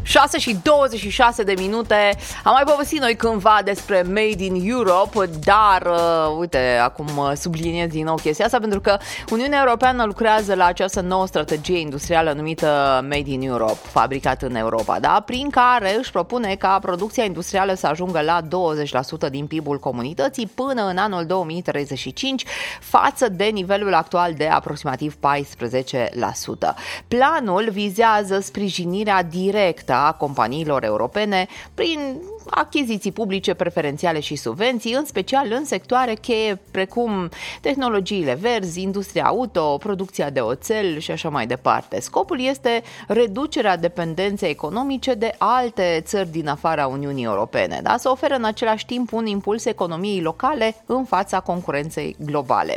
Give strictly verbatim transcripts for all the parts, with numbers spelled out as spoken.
șase și douăzeci și șase de minute. Am mai povestit noi cândva despre Made in Europe, dar, uh, uite, acum subliniez din nou chestia asta, pentru că Uniunea Europeană lucrează la această nouă strategie industrială numită Made in Europe, fabricat în Europa, da? Prin care își propune ca producția industrială să ajungă la douăzeci la sută din P I B-ul comunității până în anul două mii treizeci și cinci, față de nivelul actual de aproximativ paisprezece la sută. Planul vizează sprijinirea directă a companiilor europene prin achiziții publice preferențiale și subvenții, în special în sectoare cheie precum tehnologiile verzi, industria auto, producția de oțel și așa mai departe. Scopul este reducerea dependenței economice de alte țări din afara Uniunii Europene, da? Să oferă în același timp un impuls economiei locale în fața concurenței globale.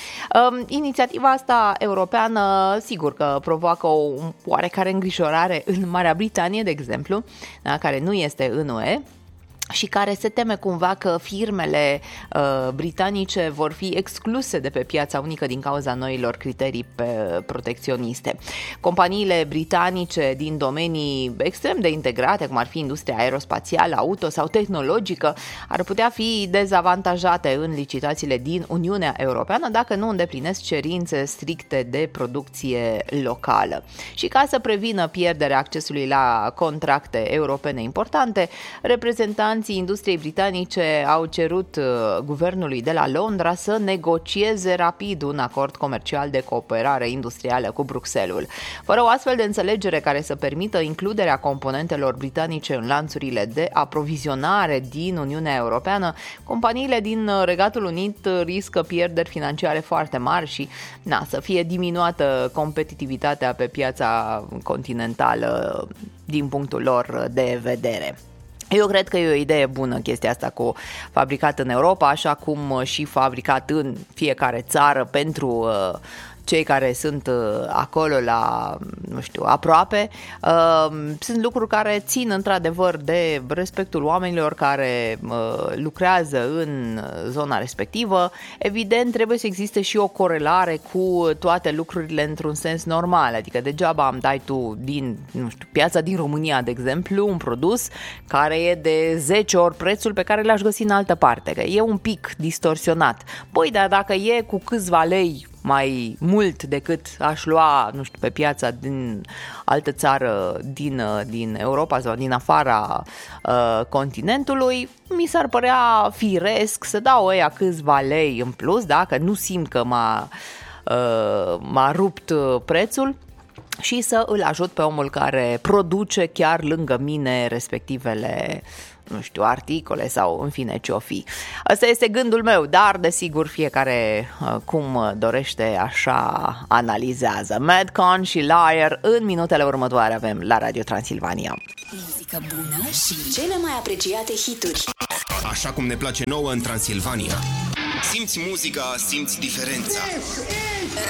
Inițiativa asta europeană, sigur că provoacă o oarecare îngrijorare în Marea Britanie, de exemplu, da, care nu este în U E, și care se teme cumva că firmele uh, britanice vor fi excluse de pe piața unică din cauza noilor criterii pe, protecționiste. Companiile britanice din domenii extrem de integrate, cum ar fi industria aerospațială, auto sau tehnologică, ar putea fi dezavantajate în licitațiile din Uniunea Europeană dacă nu îndeplinesc cerințe stricte de producție locală. Și ca să prevină pierderea accesului la contracte europene importante, reprezentanții industriei britanice au cerut guvernului de la Londra să negocieze rapid un acord comercial de cooperare industrială cu Bruxelles-ul. Fără o astfel de înțelegere care să permită includerea componentelor britanice în lanțurile de aprovizionare din Uniunea Europeană, companiile din Regatul Unit riscă pierderi financiare foarte mari și na, să fie diminuată competitivitatea pe piața continentală din punctul lor de vedere. Eu cred că e o idee bună chestia asta cu fabricat în Europa, așa cum și fabricat în fiecare țară pentru uh, cei care sunt uh, acolo la, nu știu, aproape. Uh, sunt lucruri care țin într-adevăr de respectul oamenilor care uh, lucrează în zona respectivă. Evident, trebuie să existe și o corelare cu toate lucrurile într-un sens normal, adică degeaba îmi dai tu din, nu știu, piața din România, de exemplu, un produs care e de zece ori prețul pe care l-aș găsi în altă parte, că e un pic distorsionat. Băi, dar dacă e cu câțiva lei mai mult decât aș lua, nu știu, pe piața din altă țară din, din Europa sau din afara uh, continentului, mi s-ar părea firesc să dau ăia câțiva lei în plus, dacă nu simt că m-a, uh, m-a rupt prețul, și să îl ajut pe omul care produce chiar lângă mine respectivele, nu știu, articole sau în fine ce-o fi. Asta este gândul meu, dar desigur fiecare cum dorește așa analizează. Madcon și Liar în minutele următoare avem la Radio Transilvania. Muzică bună și cele mai apreciate hituri. Așa cum ne place nouă în Transilvania. Simți muzica, simți diferența.